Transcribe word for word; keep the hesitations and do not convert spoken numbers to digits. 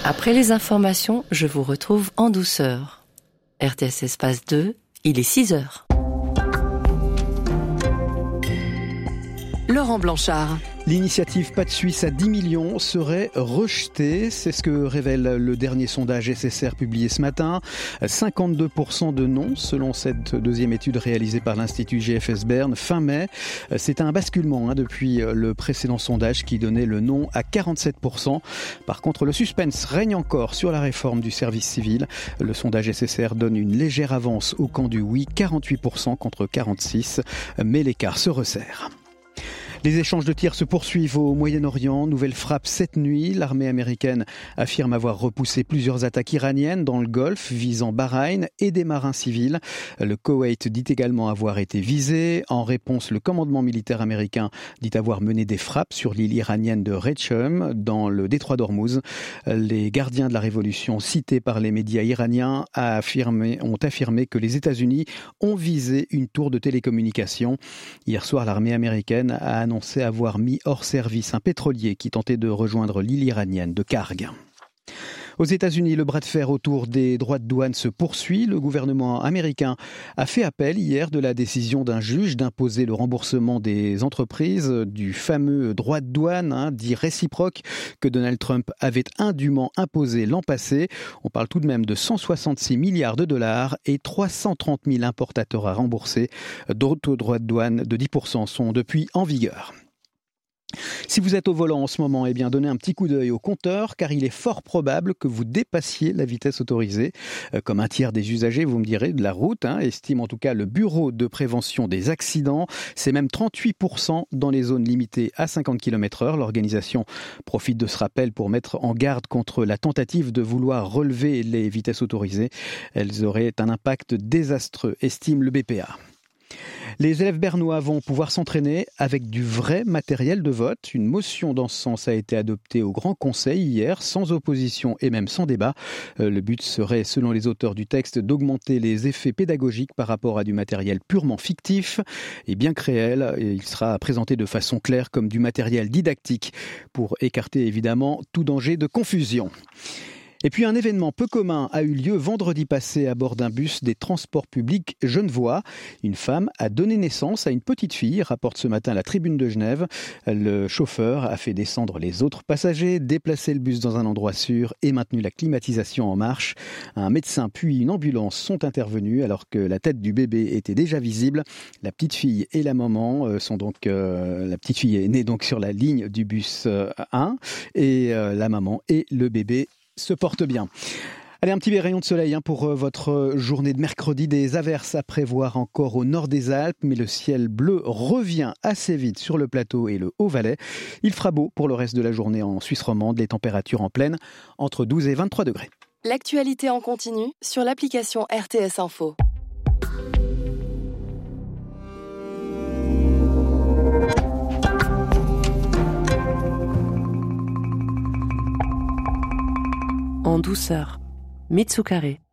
Après les informations, je vous retrouve en douceur. R T S Espace deux, il est six heures. Laurent Blanchard. L'initiative Pas de Suisse à dix millions serait rejetée. C'est ce que révèle le dernier sondage S S R publié ce matin. cinquante-deux pour cent de non, selon cette deuxième étude réalisée par l'Institut G F S Berne fin mai. C'est un basculement hein, depuis le précédent sondage qui donnait le non à quarante-sept pour cent. Par contre, le suspense règne encore sur la réforme du service civil. Le sondage S S R donne une légère avance au camp du oui, quarante-huit pour cent contre quarante-six pour cent, mais l'écart se resserre. Les échanges de tirs se poursuivent au Moyen-Orient. Nouvelle frappe cette nuit. L'armée américaine affirme avoir repoussé plusieurs attaques iraniennes dans le Golfe visant Bahreïn et des marins civils. Le Koweït dit également avoir été visé. En réponse, le commandement militaire américain dit avoir mené des frappes sur l'île iranienne de Rechem dans le détroit d'Ormuz. Les gardiens de la révolution cités par les médias iraniens a affirmé, ont affirmé que les États-Unis ont visé une tour de télécommunication. Hier soir, l'armée américaine a annoncé annoncé avoir mis hors service un pétrolier qui tentait de rejoindre l'île iranienne de Karg. Aux États-Unis, le bras de fer autour des droits de douane se poursuit. Le gouvernement américain a fait appel hier de la décision d'un juge d'imposer le remboursement des entreprises du fameux droit de douane, hein, dit réciproque, que Donald Trump avait indûment imposé l'an passé. On parle tout de même de cent soixante-six milliards de dollars et trois cent trente mille importateurs à rembourser. D'autres droits de douane de dix pour cent sont depuis en vigueur. Si vous êtes au volant en ce moment, eh bien donnez un petit coup d'œil au compteur car il est fort probable que vous dépassiez la vitesse autorisée. Euh, comme un tiers des usagers, vous me direz, de la route, hein, estime en tout cas le Bureau de prévention des accidents. C'est même trente-huit pour cent dans les zones limitées à cinquante kilomètres heure. L'organisation profite de ce rappel pour mettre en garde contre la tentative de vouloir relever les vitesses autorisées. Elles auraient un impact désastreux, estime le B P A. Les élèves bernois vont pouvoir s'entraîner avec du vrai matériel de vote. Une motion dans ce sens a été adoptée au Grand Conseil hier, sans opposition et même sans débat. Le but serait, selon les auteurs du texte, d'augmenter les effets pédagogiques par rapport à du matériel purement fictif. Et bien que réel, il sera présenté de façon claire comme du matériel didactique pour écarter évidemment tout danger de confusion. Et puis un événement peu commun a eu lieu vendredi passé à bord d'un bus des transports publics genevois. Une femme a donné naissance à une petite fille, rapporte ce matin la Tribune de Genève. Le chauffeur a fait descendre les autres passagers, déplacé le bus dans un endroit sûr et maintenu la climatisation en marche. Un médecin puis une ambulance sont intervenus alors que la tête du bébé était déjà visible. La petite fille et la maman sont donc... Euh, la petite fille est née donc sur la ligne du bus un et euh, la maman et le bébé se porte bien. Allez, un petit rayon de soleil hein, pour euh, votre journée de mercredi. Des averses à prévoir encore au nord des Alpes, mais le ciel bleu revient assez vite sur le plateau et le Haut-Valais. Il fera beau pour le reste de la journée en Suisse romande, les températures en pleine entre douze et vingt-trois degrés. L'actualité en continu sur l'application R T S Info. En douceur, Mitsukare.